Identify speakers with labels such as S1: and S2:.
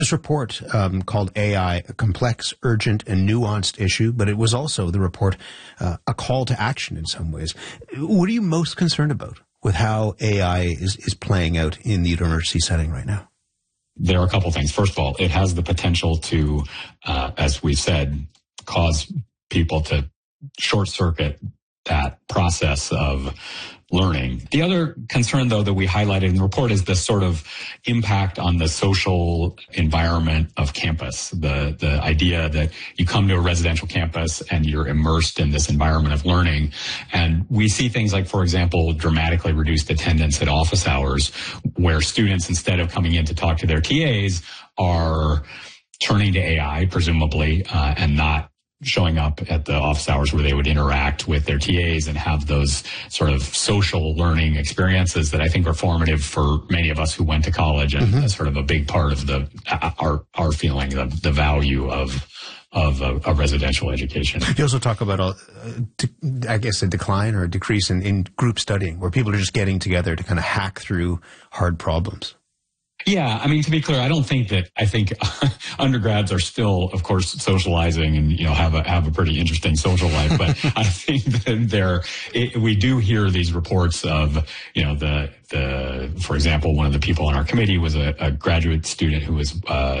S1: This report called AI, a complex, urgent, and nuanced issue, but it was also the report a call to action in some ways. What are you most concerned about with how AI is playing out in the university setting right now?
S2: There are a couple things. First of all, it has the potential to, as we said, cause people to short circuit that process of learning. The other concern, though, that we highlighted in the report is the sort of impact on the social environment of campus. The idea that you come to a residential campus and you're immersed in this environment of learning. And we see things like, for example, dramatically reduced attendance at office hours, where students, instead of coming in to talk to their TAs, are turning to AI, presumably, and not showing up at the office hours where they would interact with their TAs and have those sort of social learning experiences that I think are formative for many of us who went to college, and sort of a big part of our feeling of the value of a residential education.
S1: You also talk about, I guess, a decline or a decrease in group studying, where people are just getting together to kind of hack through hard problems.
S2: Yeah, I mean, to be clear, I think undergrads are still, of course, socializing and, have a pretty interesting social life. But I think that we do hear these reports of, for example, one of the people on our committee was a graduate student who was